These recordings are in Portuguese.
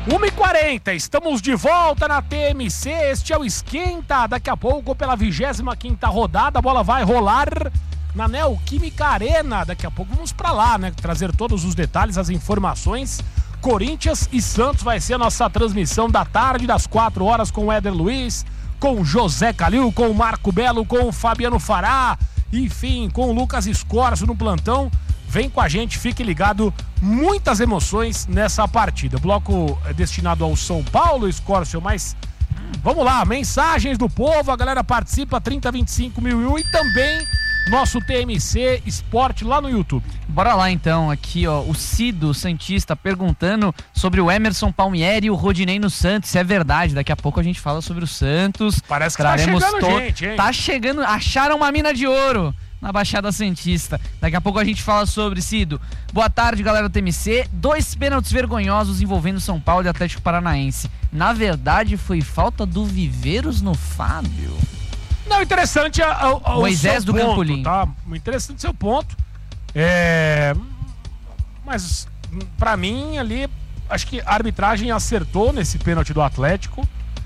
1h40, estamos de volta na TMC, este é o Esquenta, daqui a pouco pela 25ª rodada, a bola vai rolar na Neoquímica Arena, daqui a pouco vamos pra lá, né, trazer todos os detalhes, as informações. Corinthians e Santos vai ser a nossa transmissão da tarde, das 4 horas, com o Éder Luiz, com o José Calil, com o Marco Belo, com o Fabiano Fará, enfim, com o Lucas Escorcio no plantão. Vem com a gente, fique ligado, muitas emoções nessa partida. Bloco destinado ao São Paulo, Escorcio, mas vamos lá, mensagens do povo, a galera participa, 3025.001 e também nosso TMC Esporte lá no YouTube. Bora lá então, aqui ó, o Cido Santista perguntando sobre o Emerson Palmieri e o Rodinei no Santos, se é verdade, daqui a pouco a gente fala sobre o Santos. Parece que tá chegando gente, hein? Tá chegando, acharam uma mina de ouro na Baixada Santista. Daqui a pouco a gente fala sobre, Cido. Boa tarde, galera do TMC. 2 pênaltis vergonhosos envolvendo São Paulo e Atlético Paranaense. Na verdade, foi falta do Viveiros no Fábio. Não, interessante o Moisés do Campolim. Tá? Interessante seu ponto. Mas, pra mim, ali, acho que a arbitragem acertou nesse pênalti do Atlético.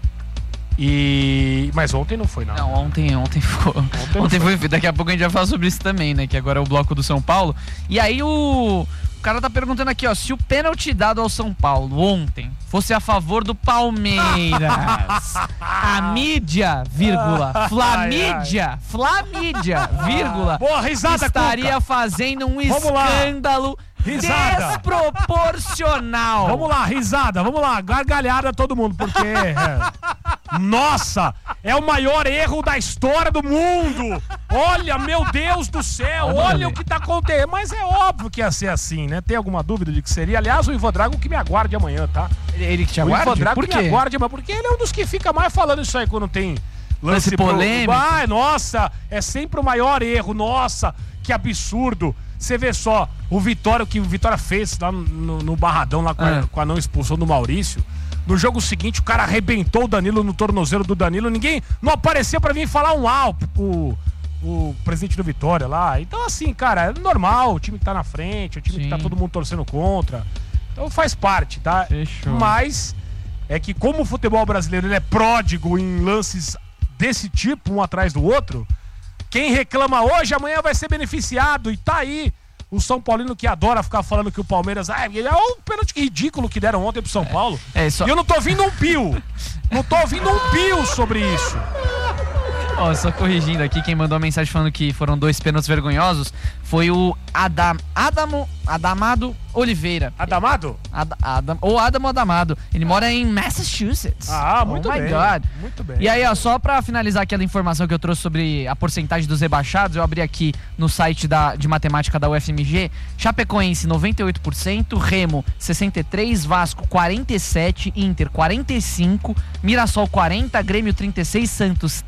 Mas ontem não foi, não. Não, ontem foi. Ontem foi. Daqui a pouco a gente vai falar sobre isso também, né? Que agora é o bloco do São Paulo. E aí o cara tá perguntando aqui, ó, se o pênalti dado ao São Paulo ontem fosse a favor do Palmeiras, a mídia, vírgula, Flamídia, vírgula, boa, risada, estaria Cuca. Fazendo um escândalo desproporcional. Vamos lá, risada, vamos lá, gargalhada todo mundo, porque nossa, é o maior erro da história do mundo. Olha, meu Deus do céu, olha o que tá acontecendo. Mas é óbvio que ia ser assim, né? Tem alguma dúvida de que seria? Aliás, o Ivan Drago que me aguarde amanhã, tá? Ele que te aguarde? O Ivan Drago por que quê? me aguarde amanhã, porque ele é um dos que fica mais falando isso aí quando tem lance polêmico. Nossa, é sempre o maior erro, nossa, que absurdo. Você vê só, o Vitória, o que o Vitória fez lá no Barradão, lá com a não expulsão do Maurício. No jogo seguinte, o cara arrebentou o Danilo no tornozelo do Danilo. Ninguém não apareceu pra vir falar um o presidente do Vitória lá. Então, assim, cara, é normal. O time que tá na frente, o time que tá todo mundo torcendo contra. Então faz parte, tá? Fechou. Mas é que como o futebol brasileiro ele é pródigo em lances desse tipo, um atrás do outro, quem reclama hoje, amanhã vai ser beneficiado. E tá aí o São Paulino que adora ficar falando que o Palmeiras... é um pênalti ridículo que deram ontem pro São Paulo. E eu não tô ouvindo um pio. Não tô ouvindo um pio sobre isso. Ó, só corrigindo aqui, quem mandou a mensagem falando que foram 2 pênaltis vergonhosos foi o Adamado Oliveira. Adamado? Adamo Adamado. Ele mora em Massachusetts. Muito bem. Oh my God. Muito bem. E aí, ó, só pra finalizar aquela informação que eu trouxe sobre a porcentagem dos rebaixados, eu abri aqui no site de matemática da UFMG. Chapecoense, 98%, Remo, 63%, Vasco, 47%, Inter, 45%, Mirassol, 40%, Grêmio, 36%, Santos,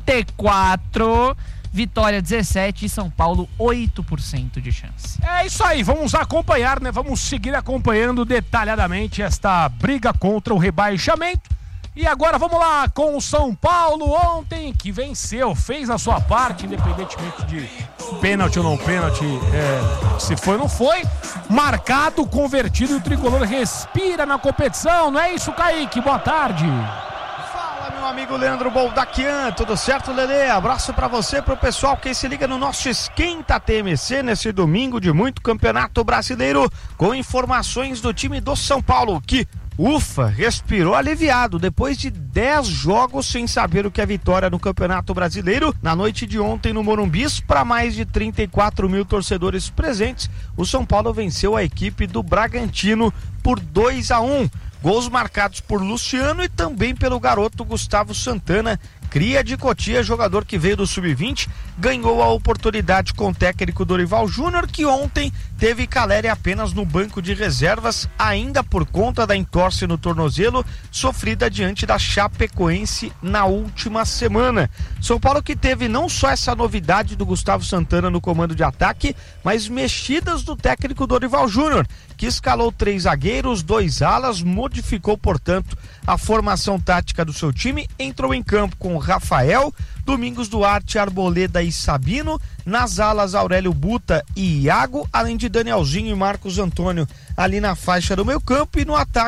34%, Vitória 17% e São Paulo 8% de chance. É isso aí, vamos acompanhar, né? Vamos seguir acompanhando detalhadamente esta briga contra o rebaixamento. E agora vamos lá com o São Paulo ontem, que venceu, fez a sua parte, independentemente de pênalti ou não pênalti, se foi ou não foi. Marcado, convertido e o tricolor respira na competição, não é isso, Kaique? Boa tarde. Meu amigo Leandro Boldaquian, tudo certo, Lelê? Abraço pra você, pro pessoal que se liga no nosso Esquenta TMC nesse domingo de muito campeonato brasileiro, com informações do time do São Paulo, que, ufa, respirou aliviado depois de 10 jogos sem saber o que é vitória no Campeonato Brasileiro. Na noite de ontem no Morumbi, para mais de 34 mil torcedores presentes, o São Paulo venceu a equipe do Bragantino por 2-1. Gols marcados por Luciano e também pelo garoto Gustavo Santana, cria de Cotia, jogador que veio do Sub-20, ganhou a oportunidade com o técnico Dorival Júnior, que ontem teve Caleri apenas no banco de reservas, ainda por conta da entorse no tornozelo, sofrida diante da Chapecoense na última semana. São Paulo que teve não só essa novidade do Gustavo Santana no comando de ataque, mas mexidas do técnico Dorival Júnior, que escalou 3 zagueiros, 2 alas, modificou, portanto, a formação tática do seu time, entrou em campo com Rafael, Domingos Duarte, Arboleda e Sabino, nas alas Aurélio Buta e Iago, além de Danielzinho e Marcos Antônio ali na faixa do meio campo, e no ataque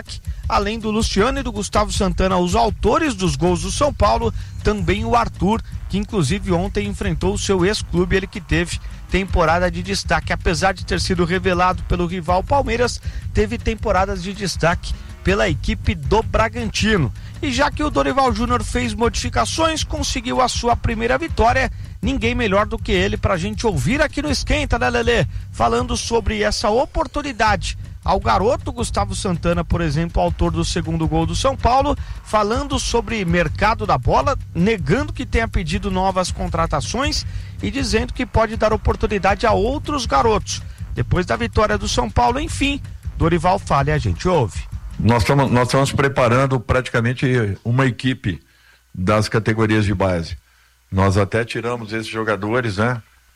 além do Luciano e do Gustavo Santana, os autores dos gols do São Paulo, também o Arthur, que inclusive ontem enfrentou o seu ex-clube, ele que teve temporada de destaque, apesar de ter sido revelado pelo rival Palmeiras, teve temporadas de destaque pela equipe do Bragantino. E já que o Dorival Júnior fez modificações, conseguiu a sua primeira vitória, ninguém melhor do que ele pra gente ouvir aqui no Esquenta, né, Lelê? Falando sobre essa oportunidade ao garoto Gustavo Santana, por exemplo, autor do segundo gol do São Paulo, falando sobre mercado da bola, negando que tenha pedido novas contratações e dizendo que pode dar oportunidade a outros garotos. Depois da vitória do São Paulo, enfim, Dorival fala e a gente ouve. Nós estamos preparando praticamente uma equipe das categorias de base. Nós até tiramos esses jogadores, né?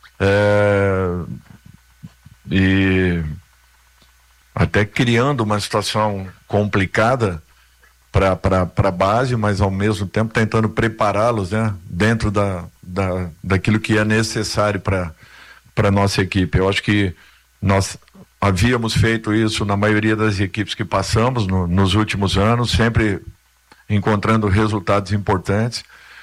E até criando uma situação complicada para a base, mas ao mesmo tempo tentando prepará-los, né, dentro daquilo que é necessário para a nossa equipe. Eu acho que nós havíamos feito isso na maioria das equipes que passamos nos últimos anos, sempre encontrando resultados importantes.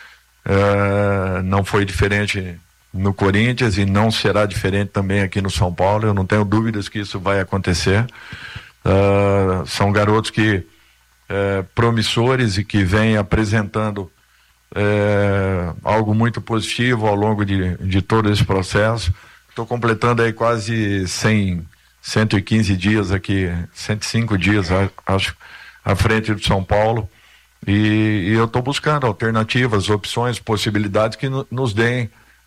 Não foi diferente no Corinthians e não será diferente também aqui no São Paulo. Eu não tenho dúvidas que isso vai acontecer. São garotos que promissores e que vêm apresentando algo muito positivo ao longo de todo esse processo. Estou completando aí quase 115 dias aqui, 105 dias, acho, à frente do São Paulo. E eu estou buscando alternativas, opções, possibilidades que nos deem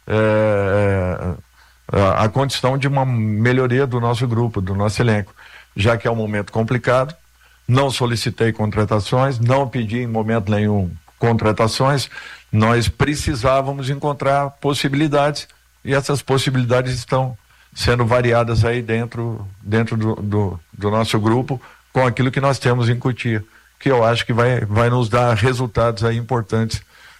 a condição de uma melhoria do nosso grupo, do nosso elenco, já que é um momento complicado. Não solicitei contratações, não pedi em momento nenhum contratações. Nós precisávamos encontrar possibilidades e essas possibilidades estão sendo variadas aí dentro do nosso grupo com aquilo que nós temos em Cotia, que eu acho que vai nos dar resultados aí importantes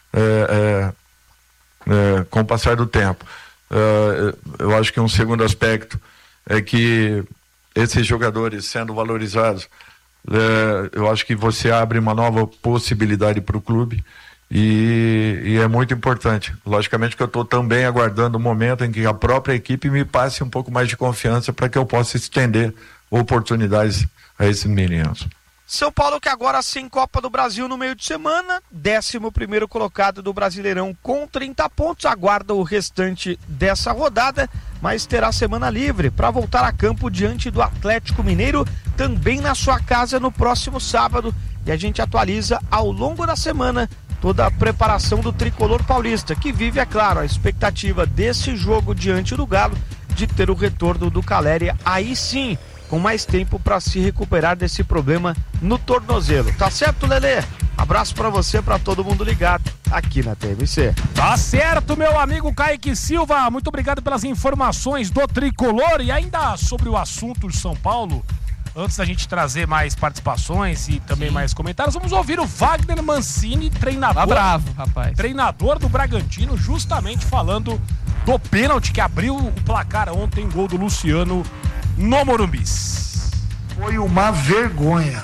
com o passar do tempo. Eu acho que um segundo aspecto é que esses jogadores sendo valorizados, eu acho que você abre uma nova possibilidade para o clube e é muito importante. Logicamente que eu estou também aguardando o momento em que a própria equipe me passe um pouco mais de confiança para que eu possa estender oportunidades a esses meninos. São Paulo que agora sem Copa do Brasil no meio de semana, 11º colocado do Brasileirão com 30 pontos, aguarda o restante dessa rodada, mas terá semana livre para voltar a campo diante do Atlético Mineiro, também na sua casa no próximo sábado, e a gente atualiza ao longo da semana toda a preparação do tricolor paulista, que vive, é claro, a expectativa desse jogo diante do Galo, de ter o retorno do Caleri, aí sim, com mais tempo para se recuperar desse problema no tornozelo. Tá certo, Lelê? Abraço para você, para todo mundo ligado aqui na TMC. Tá certo, meu amigo Kaique Silva. Muito obrigado pelas informações do tricolor. E ainda sobre o assunto de São Paulo, antes da gente trazer mais participações e também mais comentários, vamos ouvir o Wagner Mancini, treinador. Tá bravo, rapaz. Treinador do Bragantino, justamente falando do pênalti que abriu o placar ontem, gol do Luciano no Morumbi. Foi uma vergonha.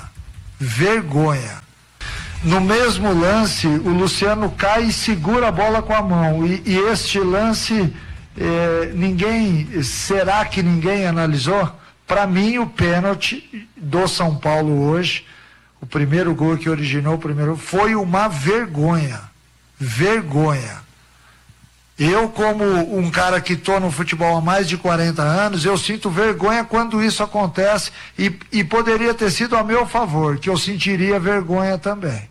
No mesmo lance, o Luciano cai e segura a bola com a mão. E este lance, será que ninguém analisou? Para mim, o pênalti do São Paulo hoje, o primeiro gol que originou o primeiro, foi uma vergonha. Eu, como um cara que estou no futebol há mais de 40 anos, eu sinto vergonha quando isso acontece e poderia ter sido a meu favor, que eu sentiria vergonha também.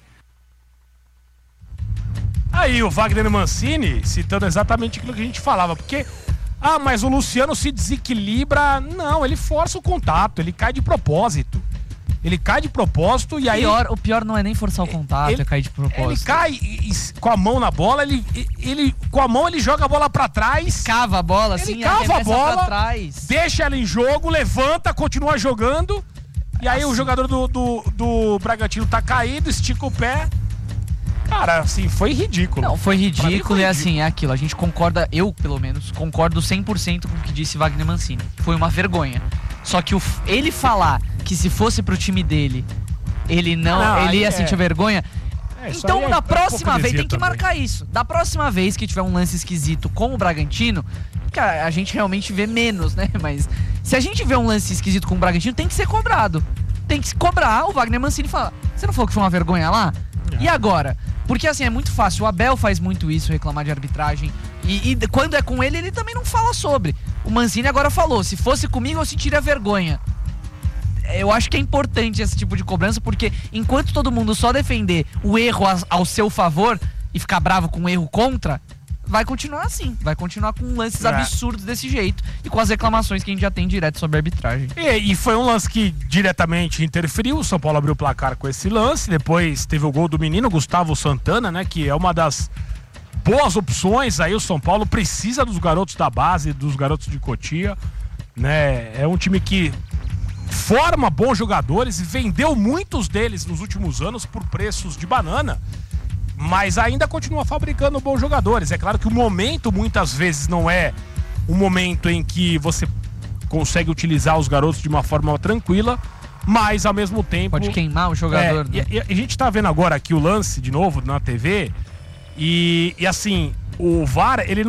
Aí o Wagner Mancini citando exatamente aquilo que a gente falava, porque, mas o Luciano se desequilibra. Não, ele força o contato, ele cai de propósito. E aí... O pior não é nem forçar o contato, é cair de propósito. Ele cai com a mão na bola, ele com a mão ele joga a bola pra trás. Cava a bola, assim, ele cava a bola, pra trás. Deixa ela em jogo, levanta, continua jogando. E aí o jogador do Bragantino tá caído, estica o pé. Cara, assim, foi ridículo. Não, foi ridículo e assim, é aquilo. A gente concorda, eu pelo menos, concordo 100% com o que disse Wagner Mancini. Foi uma vergonha. Só que ele falar que se fosse pro time dele, ele ia sentir vergonha. Então, na próxima vez, tem que marcar isso. Da próxima vez que tiver um lance esquisito com o Bragantino, que a gente realmente vê menos, né? Mas se a gente vê um lance esquisito com o Bragantino, tem que ser cobrado. Tem que se cobrar o Wagner Mancini e falar: você não falou que foi uma vergonha lá? E agora? Porque assim, é muito fácil. O Abel faz muito isso, reclamar de arbitragem. E quando é com ele, ele também não fala sobre. O Mancini agora falou: se fosse comigo, eu sentiria vergonha. Eu acho que é importante esse tipo de cobrança, porque enquanto todo mundo só defender o erro ao seu favor e ficar bravo com o erro contra, vai continuar assim. Vai continuar com lances absurdos desse jeito e com as reclamações que a gente já tem direto sobre a arbitragem. E foi um lance que diretamente interferiu. O São Paulo abriu o placar com esse lance. Depois teve o gol do menino Gustavo Santana, né? Que é uma das boas opções. Aí o São Paulo precisa dos garotos da base, dos garotos de Cotia, né? É um time que forma bons jogadores e vendeu muitos deles nos últimos anos por preços de banana, mas ainda continua fabricando bons jogadores. É claro que o momento muitas vezes não é um momento em que você consegue utilizar os garotos de uma forma tranquila, mas ao mesmo tempo pode queimar o jogador, né? E a gente tá vendo agora aqui o lance de novo na TV e assim, o VAR ele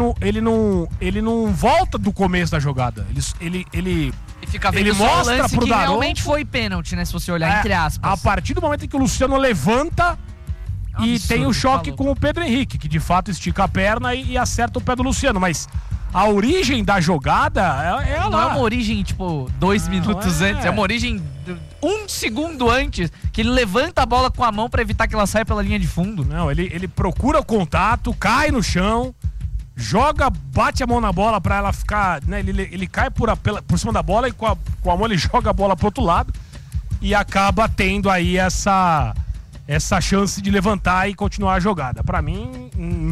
não volta do começo da jogada. Ele fica vendo ele mostra o lance pro que garoto, realmente foi pênalti, né? Se você olhar entre aspas. A partir do momento em que o Luciano levanta e tem o choque com o Pedro Henrique, que de fato estica a perna e acerta o pé do Luciano. Mas a origem da jogada é não lá. É uma origem, tipo, 2 minutos antes. É uma origem 1 segundo antes, que ele levanta a bola com a mão pra evitar que ela saia pela linha de fundo. Não, ele procura o contato, cai no chão, joga, bate a mão na bola pra ela ficar, né? Ele cai por cima da bola e com a mão ele joga a bola pro outro lado e acaba tendo aí essa chance de levantar e continuar a jogada. Pra mim,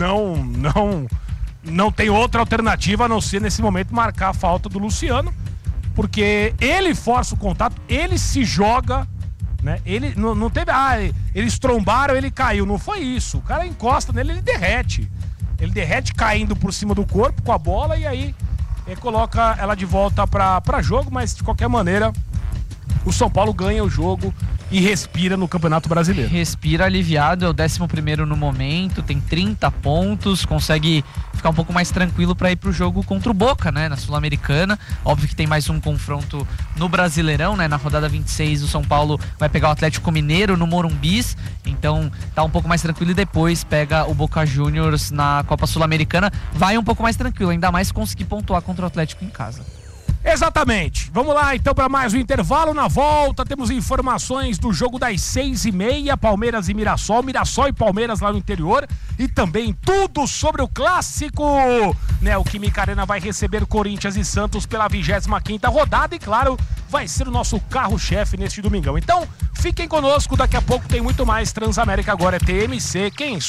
não tem outra alternativa a não ser nesse momento marcar a falta do Luciano, porque ele força o contato, ele se joga, né? Ele não teve, eles trombaram, ele caiu, não foi isso. O cara encosta nele, ele derrete. Ele derrete caindo por cima do corpo com a bola e aí coloca ela de volta pra jogo, mas de qualquer maneira o São Paulo ganha o jogo e respira no Campeonato Brasileiro. Respira aliviado, é o 11º no momento, tem 30 pontos, consegue ficar um pouco mais tranquilo para ir pro jogo contra o Boca, né, na Sul-Americana. Óbvio que tem mais um confronto no Brasileirão, né, na rodada 26 o São Paulo vai pegar o Atlético Mineiro no Morumbis, então tá um pouco mais tranquilo e depois pega o Boca Juniors na Copa Sul-Americana, vai um pouco mais tranquilo, ainda mais se conseguir pontuar contra o Atlético em casa. Exatamente. Vamos lá então para mais um intervalo. Na volta temos informações do jogo das 6h30, Palmeiras e Mirassol e Palmeiras lá no interior, e também tudo sobre o clássico. Neoquímica Arena vai receber Corinthians e Santos pela 25ª rodada e claro, vai ser o nosso carro-chefe neste domingão. Então, fiquem conosco, daqui a pouco tem muito mais. Transamérica agora é TMC, quem